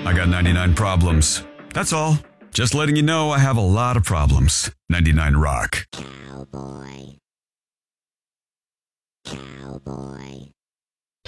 I got 99 problems. That's all. Just letting you know I have a lot of problems. 99 Rock. Cowboy.